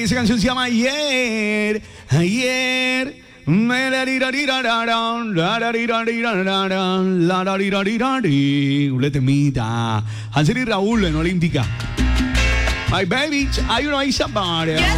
Esa canción se llama Ayer. Ayer. Un temita. Hansel y Raúl en Olímpica. My baby, hay uno ahí, somebody.